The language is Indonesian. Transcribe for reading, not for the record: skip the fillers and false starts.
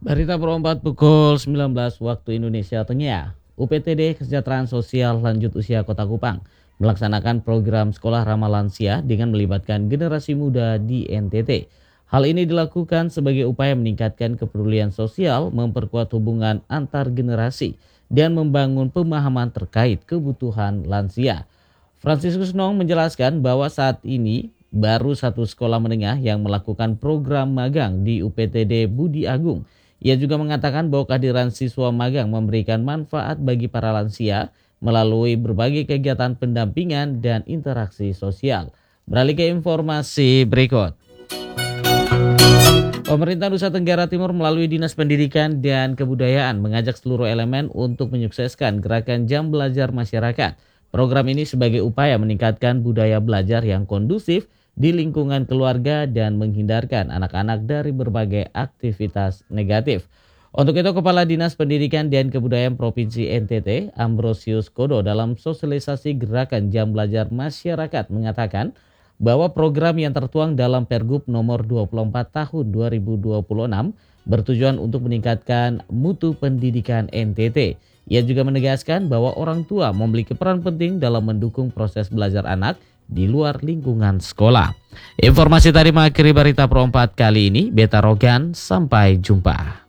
Berita Perempat pukul 19 waktu Indonesia Tengah. UPTD Kesejahteraan Sosial Lanjut Usia Kota Kupang melaksanakan program sekolah ramah lansia dengan melibatkan generasi muda di NTT. Hal ini dilakukan sebagai upaya meningkatkan kepedulian sosial, memperkuat hubungan antar generasi, dan membangun pemahaman terkait kebutuhan lansia. Franciscus Nong menjelaskan bahwa saat ini baru satu sekolah menengah yang melakukan program magang di UPTD Budi Agung. Ia juga mengatakan bahwa kehadiran siswa magang memberikan manfaat bagi para lansia melalui berbagai kegiatan pendampingan dan interaksi sosial. Beralih ke informasi berikut. Pemerintah Nusa Tenggara Timur melalui Dinas Pendidikan dan Kebudayaan mengajak seluruh elemen untuk menyukseskan gerakan jam belajar masyarakat. Program ini sebagai upaya meningkatkan budaya belajar yang kondusif di lingkungan keluarga dan menghindarkan anak-anak dari berbagai aktivitas negatif. Untuk itu, Kepala Dinas Pendidikan dan Kebudayaan Provinsi NTT, Ambrosius Kodo, dalam sosialisasi gerakan jam belajar masyarakat mengatakan bahwa program yang tertuang dalam Pergub nomor 24 tahun 2026 bertujuan untuk meningkatkan mutu pendidikan NTT. Ia juga menegaskan bahwa orang tua memiliki peran penting dalam mendukung proses belajar anak di luar lingkungan sekolah. Informasi tadi mengakhiri berita Perempat kali ini. Beta Rogan, sampai jumpa.